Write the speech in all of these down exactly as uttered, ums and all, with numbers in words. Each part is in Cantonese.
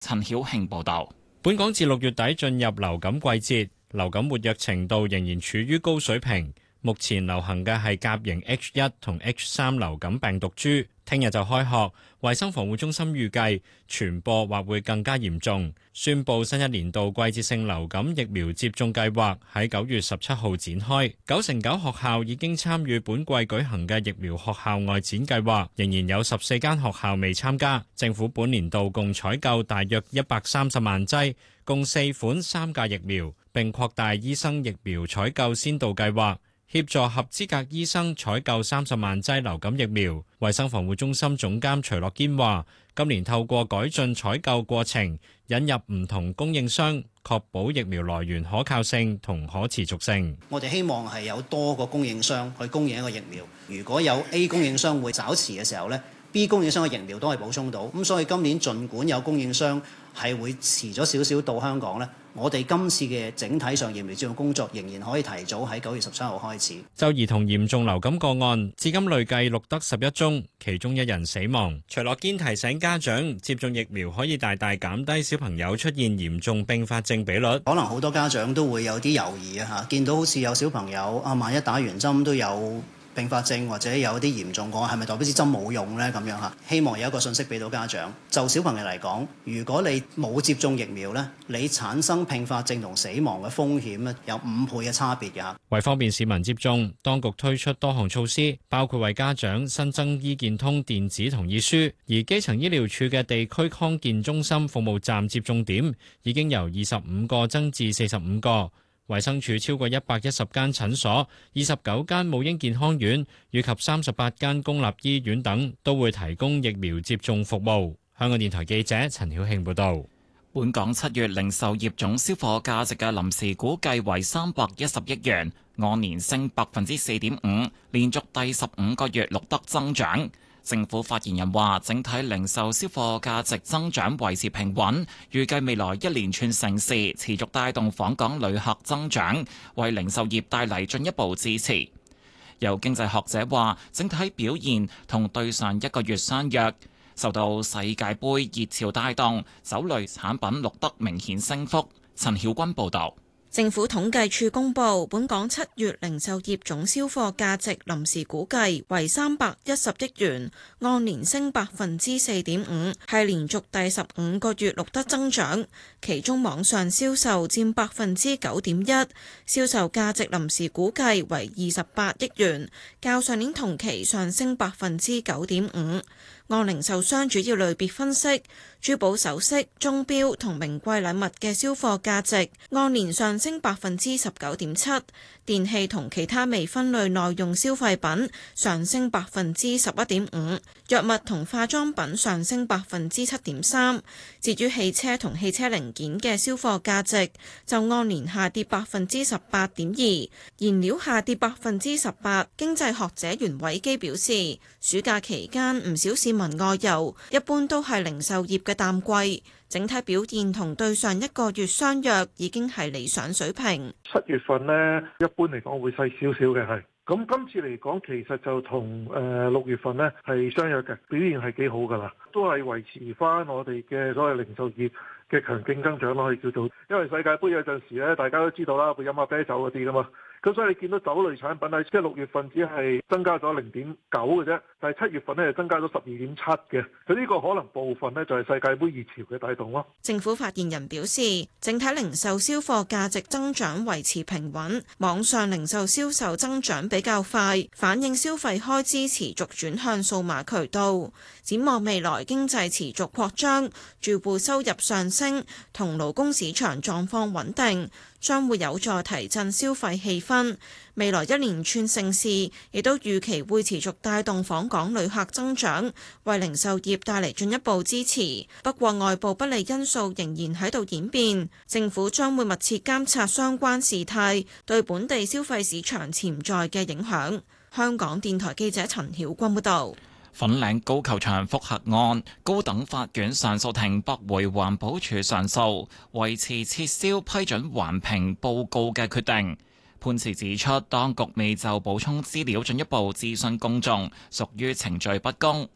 陳曉慶報導。 本港自六月底進入流感季節，流感活躍程度仍然處於高水平。目前流行嘅係甲型 H 一同 H 三流感病毒株，聽日就開學。衛生防護中心預計傳播或會更加嚴重，宣布新一年度季節性流感疫苗接種計劃喺九月十七號展開。九成九學校已經參與本季舉行嘅疫苗學校外展計劃，仍然有十四間學校未參加。政府本年度共採購大約一百三十萬劑，共四款三價疫苗，並擴大醫生疫苗採購先導計劃，協助合資格醫生採購三十萬劑流感疫苗。衛生防護中心總監徐樂堅話，今年透過改進採購過程，引入唔同供應商，確保疫苗來源可靠性同可持續性。 我哋希望係有多個供應商去供應一個疫苗。如果有 A 供應商會找遲嘅時候呢， B 供應商嘅疫苗都係補充到。咁所以今年儘管有供應商係會遲咗少少到香港呢，我哋今次嘅整體上疫苗接種工作仍然可以提早喺九月十七號開始。 就兒童嚴重流感個案，至今累計錄得十一宗，其中一人死亡。徐樂堅提醒家長，接種疫苗可以大大減低小朋友出現嚴重併發症比率。 可能好多家長都會有啲猶豫啊嚇，見到好似有小朋友啊，萬一打完針都有併發症或者有啲嚴重個案，係咪代表支針冇用呢？咁樣嚇，希望有一個信息俾到家長。就小朋友嚟講，如果你冇接種疫苗呢，你產生併發症同死亡嘅風險呢，有五倍嘅差別嘅。 為方便市民接種，當局推出多項措施，包括為家長新增醫健通電子同意書，而基層醫療處嘅地區康健中心服務站接種點已經由二十五個增至四十五個。衛生署超過一百一十間診所、二十九間母嬰健康院以及三十八間公立醫院等，都會提供疫苗接種服務。香港電台記者陳曉慶報導。 本港七月零售業總銷貨價值嘅臨時估計為三百一十億元，按年升百分之四點五，連續第十五個月錄得增長。政府發言人話，整體零售銷貨價值增長維持平穩，預計未來一連串盛事持續帶動訪港旅客增長，為零售業帶嚟進一步支持。有經濟學者話，整體表現同對上一個月相若，受到世界盃熱潮帶動，酒類產品錄得明顯升幅。陳曉君報導。 政府統計處公布，本港七月零售業總銷貨價值臨時估計為三百一十億元，按年升百分之四點五，係連續第十五個月錄得增長。其中網上銷售佔百分之九點一，銷售價值臨時估計為二十八億元，較上年同期上升百分之九點五。按零售商主要類別分析，珠寶首飾、鐘錶同名貴禮物嘅銷貨價值按年上升百分之十九點七，電器同其他未分類耐用消費品上升百分之十一點五，藥物同化妝品上升百分之七點三。至於汽車同汽車零件嘅銷貨價值就按年下跌百分之十八點二，燃料下跌百分之十八。經濟學者袁偉基表示，暑假期間唔少市民外遊，一般都係零售業嘅淡季，整體表現同對上一個月相若，已經係理想水平。 七月份呢，一般嚟講會細少少嘅係。咁今次嚟講，其實就同誒六月份呢係相若嘅，表現係幾好㗎啦，都係維持翻我哋嘅所謂零售業嘅強勁增長咯，可以叫做。因為世界盃有陣時咧，大家都知道啦，會飲下啤酒嗰啲㗎嘛。咁所以你見到酒類產品喺即係六月份只係增加咗零點九嘅啫，但係七月份咧就增加咗十二點七嘅。咁呢個可能部分呢就係世界盃熱潮嘅帶動咯。 政府發言人表示，整體零售銷貨價值增長維持平穩，網上零售銷售增長比較快，反映消費開支持續轉向數碼渠道。展望未來經濟持續擴張，住戶收入上升，同勞工市場狀況穩定，將會有助提振消費氣氛。未來一連串盛事亦都預期會持續帶動訪港旅客增長，為零售業帶嚟進一步支持。不過外部不利因素仍然喺度演變，政府將會密切監察相關事態對本地消費市場潛在嘅影響。香港電台記者陳曉君報導。 粉嶺高球場覆核案，高等法院上訴庭駁回環保署上訴，維持撤銷批准環評報告嘅決定。判詞指出，當局未就補充資料進一步諮詢公眾，屬於程序不公。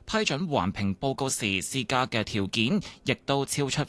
批准環評報告時施加嘅條件，亦都超出